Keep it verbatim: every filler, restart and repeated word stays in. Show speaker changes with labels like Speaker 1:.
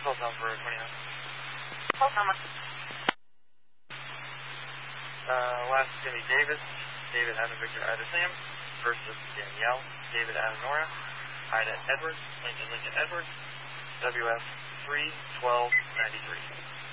Speaker 1: Hold on for twenty-nine.
Speaker 2: Hold on.
Speaker 1: Uh, last is going to be David. David Adam Victor Ida Sam versus Danielle. David Adam Nora. Ida Edwards. Lincoln Lincoln Edwards. W F three twelve ninety-three.